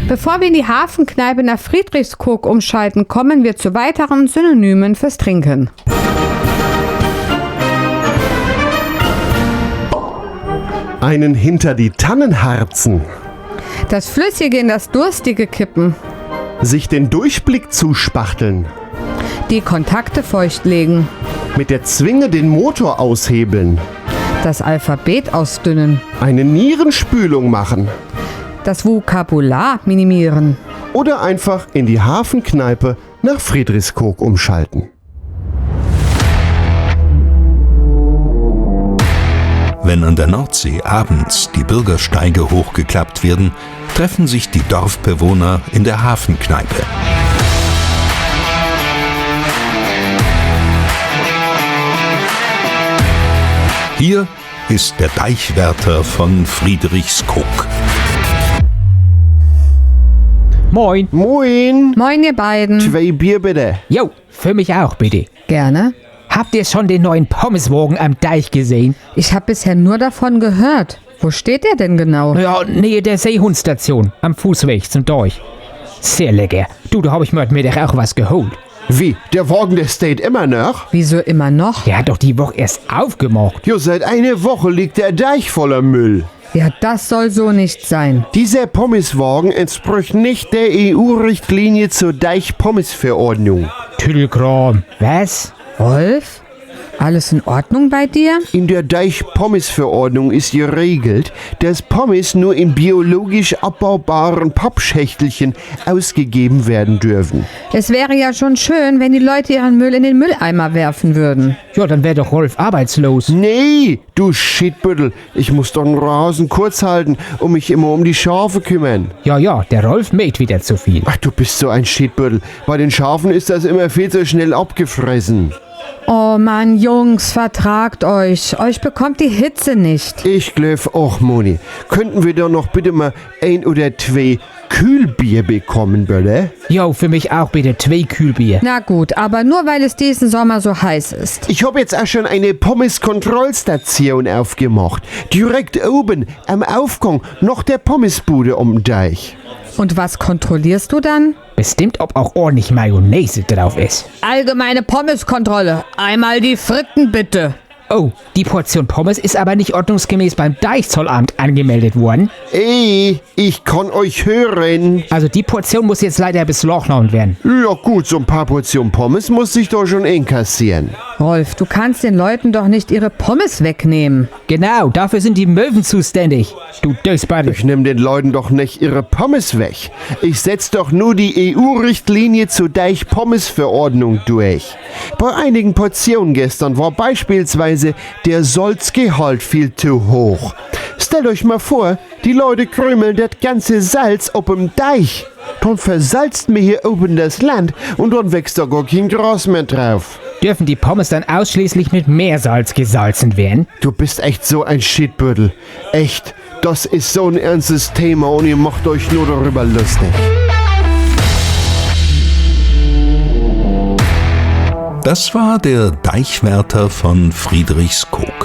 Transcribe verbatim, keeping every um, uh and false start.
Bevor wir in die Hafenkneipe nach Friedrichskoog umschalten, kommen wir zu weiteren Synonymen fürs Trinken. Einen hinter die Tannen harzen. Das Flüssige in das Durstige kippen. Sich den Durchblick zuspachteln. Die Kontakte feuchtlegen. Mit der Zwinge den Motor aushebeln. Das Alphabet ausdünnen. Eine Nierenspülung machen. Das Vokabular minimieren. Oder einfach in die Hafenkneipe nach Friedrichskoog umschalten. Wenn an der Nordsee abends die Bürgersteige hochgeklappt werden, treffen sich die Dorfbewohner in der Hafenkneipe. Hier ist der Deichwärter von Friedrichskoog. Moin. Moin. Moin, ihr beiden. Zwei Bier bitte. Jo, für mich auch bitte. Gerne. Habt ihr schon den neuen Pommeswagen am Deich gesehen? Ich habe bisher nur davon gehört. Wo steht der denn genau? Ja, nähe der Seehundstation, am Fußweg zum Deich. Sehr lecker. Du, da hab ich mir heute Mittag auch was geholt. Wie? Der Wagen, der steht immer noch? Wieso immer noch? Der hat doch die Woche erst aufgemacht. Jo, seit einer Woche liegt der Deich voller Müll. Ja, das soll so nicht sein. Dieser Pommeswagen entspricht nicht der E U-Richtlinie zur Deich-Pommes-Verordnung. Tüdelkram. Was? Rolf? Alles in Ordnung bei dir? In der Deich-Pommes-Verordnung ist geregelt, dass Pommes nur in biologisch abbaubaren Pappschächtelchen ausgegeben werden dürfen. Es wäre ja schon schön, wenn die Leute ihren Müll in den Mülleimer werfen würden. Ja, dann wäre doch Rolf arbeitslos. Nee, du Shitbüttel, ich muss doch den Rasen kurz halten und mich immer um die Schafe kümmern. Ja, ja, der Rolf mäht wieder zu viel. Ach, du bist so ein Shitbüttel. Bei den Schafen ist das immer viel zu schnell abgefressen. Oh Mann, Jungs, vertragt euch. Euch bekommt die Hitze nicht. Ich glaub auch, Moni. Könnten wir doch noch bitte mal ein oder zwei Kühlbier bekommen, bitte? Jo, für mich auch bitte zwei Kühlbier. Na gut, aber nur weil es diesen Sommer so heiß ist. Ich hab jetzt auch schon eine Pommes-Kontrollstation aufgemacht. Direkt oben am Aufgang noch der Pommesbude um den Deich. Und was kontrollierst du dann? Bestimmt, ob auch ordentlich Mayonnaise drauf ist. Allgemeine Pommeskontrolle. Einmal die Fritten bitte. Oh, die Portion Pommes ist aber nicht ordnungsgemäß beim Deichzollamt angemeldet worden. Ey, ich kann euch hören. Also die Portion muss jetzt leider beslagnaut werden. Ja gut, so ein paar Portionen Pommes muss ich doch schon inkassieren. Rolf, du kannst den Leuten doch nicht ihre Pommes wegnehmen. Genau, dafür sind die Möwen zuständig. Du Dösbade. Ich nehm den Leuten doch nicht ihre Pommes weg. Ich setz doch nur die E U-Richtlinie zur Deich-Pommes-Verordnung durch. Bei einigen Portionen gestern war beispielsweise der Salzgehalt viel zu hoch. Stellt euch mal vor, die Leute krümeln das ganze Salz auf dem Deich. Dann versalzt mir hier oben das Land und dann wächst da gar kein Gras mehr drauf. Dürfen die Pommes dann ausschließlich mit Meersalz gesalzen werden? Du bist echt so ein Shitbüttel. Echt, das ist so ein ernstes Thema und ihr macht euch nur darüber lustig. Das war der Deichwärter von Friedrichskoog.